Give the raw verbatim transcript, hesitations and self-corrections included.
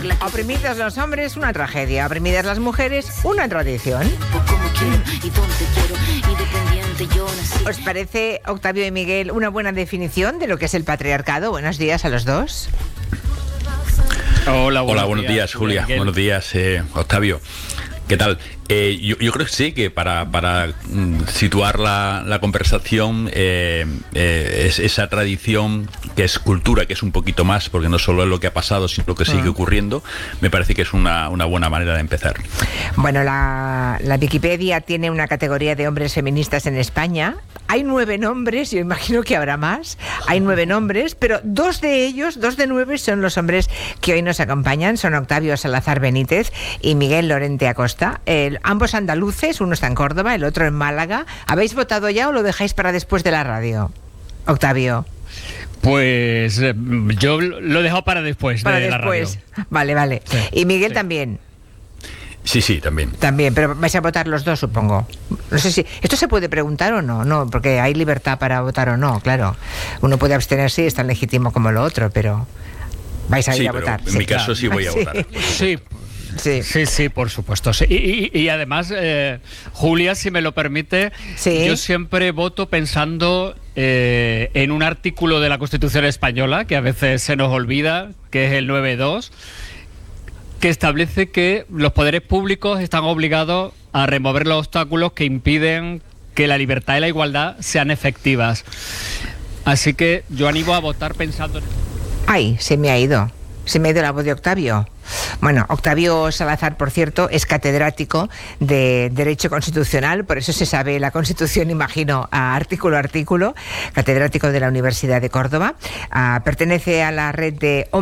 Oprimidos los hombres, una tragedia. Oprimidas las mujeres, una tradición. ¿Os parece, Octavio y Miguel, una buena definición de lo que es el patriarcado? Buenos días a los dos. Hola, buenos, Hola, buenos días, días Julia. Miguel. Buenos días, eh, Octavio. ¿Qué tal? Eh, yo, yo creo que sí, que para, para mm, situar la, la conversación, eh, eh, es esa tradición que es cultura, que es un poquito más, porque no solo es lo que ha pasado, sino lo que sigue ocurriendo, me parece que es una, una buena manera de empezar. Bueno, la, la Wikipedia tiene una categoría de hombres feministas en España. Hay nueve nombres, yo imagino que habrá más. Hay nueve nombres, pero dos de ellos, dos de nueve, son los hombres que hoy nos acompañan. Son Octavio Salazar Benítez y Miguel Lorente Acosta. El, ambos andaluces, uno está en Córdoba, el otro en Málaga. ¿Habéis votado ya o lo dejáis para después de la radio? Octavio. Pues eh, yo lo he dejado para después Para de después. la radio. Vale, vale. Sí, y Miguel sí. también. Sí, sí, también. También, pero vais a votar los dos, supongo. No sé si... ¿Esto se puede preguntar o no? No, porque hay libertad para votar o no, claro. Uno puede abstenerse y es tan legítimo como lo otro, pero... vais a ir sí, a pero votar. En Sí, mi caso claro. sí voy a Sí. votar. Sí. Sí. Sí, sí, por supuesto. Sí. Y, y- y además, eh, Julia, si me lo permite, Sí. yo siempre voto pensando eh, en un artículo de la Constitución española, que a veces se nos olvida, que es el nueve dos, que establece que los poderes públicos están obligados a remover los obstáculos que impiden que la libertad y la igualdad sean efectivas. Así que yo animo a votar pensando en... Ay, se me ha ido. Se me ha ido la voz de Octavio. Bueno, Octavio Salazar, por cierto, es catedrático de Derecho Constitucional, por eso se sabe la Constitución, imagino, a artículo a artículo, catedrático de la Universidad de Córdoba. Ah, pertenece a la red de